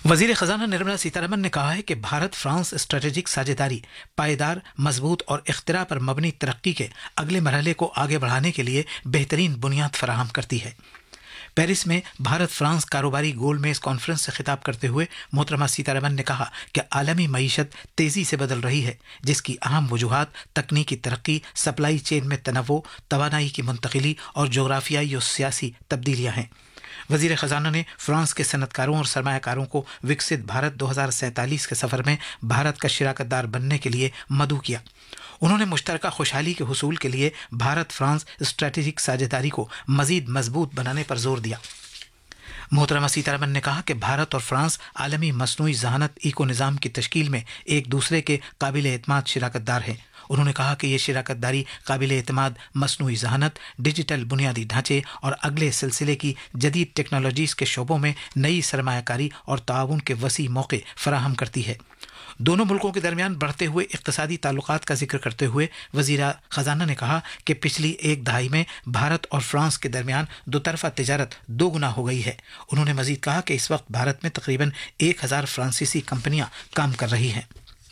वजीर खजाना निर्मला सीतारमण ने कहा है कि भारत फ्रांस स्ट्रेटेजिक साझेदारी पायदार, मजबूत और इख्तिरा पर मबनी तरक्की के अगले मरहले को आगे बढ़ाने के लिए बेहतरीन बुनियाद फराहम करती है। पेरिस में भारत फ्रांस कारोबारी गोलमेज कॉन्फ्रेंस से खिताब करते हुए मोहतरमा सीतारमण ने कहा कि आलमी मईशत तेजी से बदल रही है, जिसकी अहम वजूहात तकनीकी तरक्की, सप्लाई चेन में तनव्वुर, तवानाई की मुंतकिली और जोग्राफियाई और सियासी तब्दीलियां हैं। वजीर खजाना ने फ्रांस के सनतकारों और सरमायाकारों को विकसित भारत 2047 के सफर में भारत का शिराकतदार बनने के लिए मदऊ किया। उन्होंने मुश्तरका खुशहाली के हुसूल के लिए भारत फ्रांस स्ट्रेटेजिक साझेदारी को मजीद मजबूत बनाने पर जोर दिया। मोहतरमा सीतारमण ने कहा कि भारत और फ्रांस आलमी मसनूई जहानत इको निज़ाम की तश्कील में एक दूसरे के काबिल एतमाद शिराकतदार हैं। उन्होंने कहा कि ये शिराकतदारी काबिल एतमाद मसनूई जहानत, डिजिटल बुनियादी ढांचे और अगले सिलसिले की जदीद टेक्नोलॉजीज़ के शोबों में नई सरमायाकारी और ताउन के वसी मौके फराहम करती है। दोनों मुल्कों के दरमियान बढ़ते हुए इक़्तिसादी ताल्लुकात का जिक्र करते हुए वज़ीर ख़जाना ने कहा कि पिछली एक दहाई में भारत और फ्रांस के दरमियान दोतरफा तिजारत दोगुना हो गई है। उन्होंने मज़ीद कहा कि इस वक्त भारत में तकरीबन 1000 फ्रांसीसी कंपनियां काम कर रही हैं।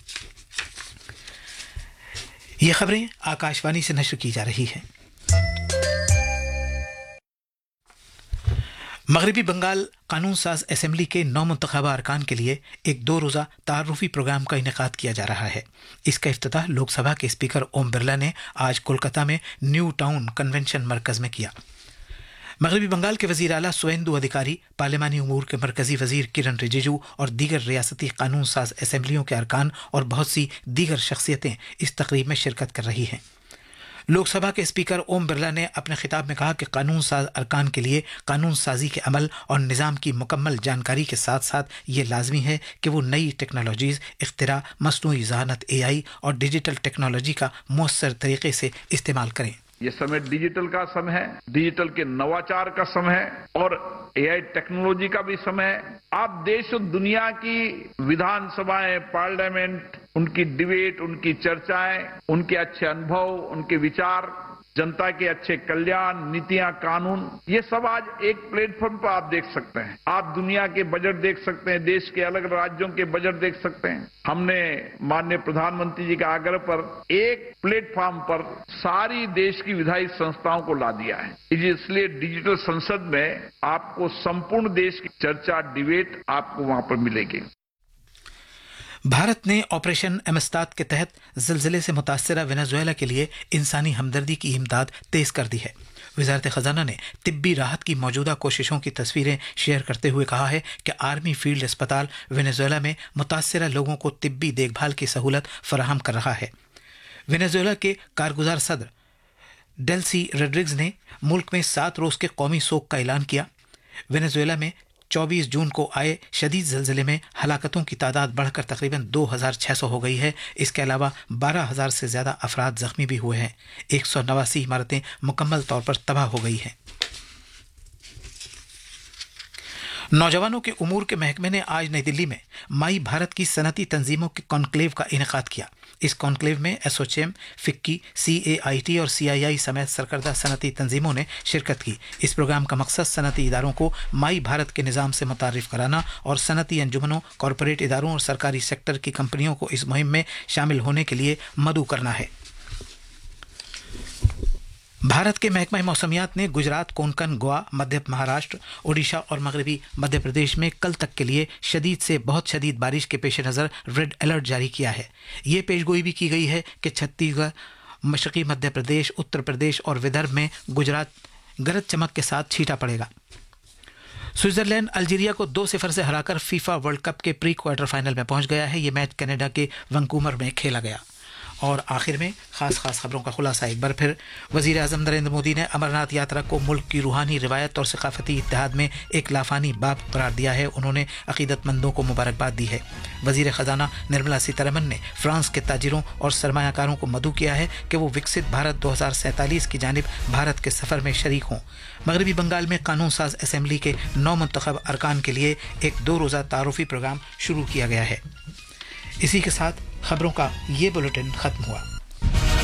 ये खबरें आकाशवाणी से नश्र की जा रही हैं। मगरबी बंगाल कानून साज असेंबली के 9 मुंतखबा अरकान के लिए एक 2 रोज़ा तारुफी प्रोग्राम का इनेकाद किया जा रहा है। इसका इफ्तिताह लोकसभा के स्पीकर ओम बिरला ने आज कोलकाता में न्यू टाउन कन्वेंशन मरकज़ में किया। मगरबी बंगाल के वज़ीर आला सुवेंदु अधिकारी, पार्लिमानी उमूर के मरकज़ी वज़ीर किरण रिजिजू और दीगर रियासती कानून साज असेंबलियों के अरकान और बहुत सी दीगर शख्सियतें इस तकरीब में शिरकत कर रही हैं। लोकसभा के स्पीकर ओम बिरला ने अपने खिताब में कहा कि कानून साज अरकान के लिए कानून साजी के अमल और निज़ाम की मुकम्मल जानकारी के साथ साथ ये लाजमी है कि वो नई टेक्नोलॉजीज़, इख्तिरा, मसनूई ज़हानत AI और डिजिटल टेक्नोलॉजी का मौसर तरीके से इस्तेमाल करें। ये समय डिजिटल का समय है, डिजिटल के नवाचार का समय है और AI टेक्नोलॉजी का भी समय है। आप देश और दुनिया की विधानसभाएं, पार्लियामेंट, उनकी डिबेट, उनकी चर्चाएं, उनके अच्छे अनुभव, उनके विचार, जनता के अच्छे कल्याण, नीतियां, कानून, ये सब आज एक प्लेटफॉर्म पर आप देख सकते हैं। आप दुनिया के बजट देख सकते हैं, देश के अलग राज्यों के बजट देख सकते हैं। हमने माननीय प्रधानमंत्री जी के आग्रह पर एक प्लेटफॉर्म पर सारी देश की विधायी संस्थाओं को ला दिया है। इसलिए डिजिटल संसद में आपको संपूर्ण देश की चर्चा, डिबेट आपको वहां पर मिलेगी। भारत ने ऑपरेशन एमस्ताद के तहत ज़िलज़िले से मुतासरा वेनेजुएला के लिए इंसानी हमदर्दी की इमदाद तेज़ कर दी है। वज़ारत ख़जाना ने तिब्बी राहत की मौजूदा कोशिशों की तस्वीरें शेयर करते हुए कहा है कि आर्मी फील्ड अस्पताल वेनेजुएला में मुतासरा लोगों को तिब्बी देखभाल की सहूलत फराहम कर रहा है। वेनेजुएला के कारगुजार सदर डेल्सी रोड्रिग्स ने मुल्क में 7 रोज़ के कौमी सोग का ऐलान किया। वेनेजुएला में 24 जून को आए शदीद ज़लज़ले में हलाकतों की तादाद बढ़कर तकरीबन 2600 हो गई है। इसके अलावा 12,000 से ज़्यादा अफराद ज़ख्मी भी हुए हैं। 189 इमारतें मुकम्मल तौर पर तबाह हो गई हैं। नौजवानों के उमूर के महकमे ने आज नई दिल्ली में माई भारत की सनती तंजीमों के कॉन्क्लेव का इनेकाद किया। इस कॉन्क्लेव में एसोचैम, फिक्की, CAIT और CII समेत सरकर्दा सनती तंजीमों ने शिरकत की। इस प्रोग्राम का मकसद सनती इदारों को माई भारत के निज़ाम से मुतारिफ कराना और सनती अंजुमनों, कॉरपोरेट इदारों और सरकारी सेक्टर की कंपनियों को इस मुहिम में शामिल होने के लिए मदऊ करना है। भारत के महकमा मौसमियात ने गुजरात, कोंकण, गोवा, मध्य महाराष्ट्र, ओडिशा और मगरबी मध्य प्रदेश में कल तक के लिए शदीद से बहुत शदीद बारिश के पेश नज़र रेड अलर्ट जारी किया है। ये पेशगोई भी की गई है कि छत्तीसगढ़, मशरक़ी मध्य प्रदेश, उत्तर प्रदेश और विदर्भ में गुजरात गरज चमक के साथ छींटा पड़ेगा। स्विट्जरलैंड अल्जीरिया को 2-0 से हराकर फीफा वर्ल्ड कप के प्री क्वार्टर फाइनल में पहुंच गया है। ये मैच कनाडा के वैंकूवर में खेला गया। और आखिर में खास खबरों का खुलासा एक बार फिर। वज़ीर आज़म नरेंद्र मोदी ने अमरनाथ यात्रा को मुल्क की रूहानी रिवायत और सकाफती इत्तेहाद में एक लाफानी बाब करार दिया है। उन्होंने अक़ीदतमंदों को मुबारकबाद दी है। वज़ीर ख़जाना निर्मला सीतारमण ने फ्रांस के ताजिरों और सरमायाकारों को मदऊ किया है कि वो विकसित भारत 2047 की जानिब भारत के सफ़र में शरीक हों। मगरबी बंगाल में कानून साज असेंबली के 9 मुंतखब अरकान के लिए एक 2 रोज़ा तारुफी प्रोग्राम शुरू किया गया है। इसी के साथ खबरों का ये बुलेटिन ख़त्म हुआ।